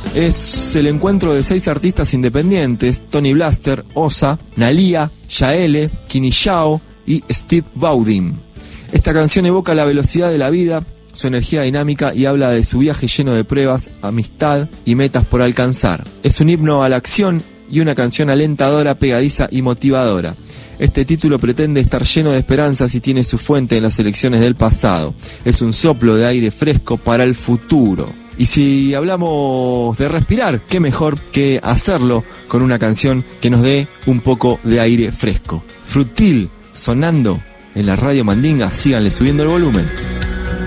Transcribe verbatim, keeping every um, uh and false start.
es el encuentro de seis artistas independientes: Tony Blaster, Osa, Nalia, Yaele, Kinishao y Steve Vaudin. Esta canción evoca la velocidad de la vida, su energía dinámica y habla de su viaje lleno de pruebas, amistad y metas por alcanzar. Es un himno a la acción y una canción alentadora, pegadiza y motivadora. Este título pretende estar lleno de esperanzas y tiene su fuente en las elecciones del pasado. Es un soplo de aire fresco para el futuro. Y si hablamos de respirar, qué mejor que hacerlo con una canción que nos dé un poco de aire fresco. Frutil sonando en la Radio Mandinga, síganle subiendo el volumen.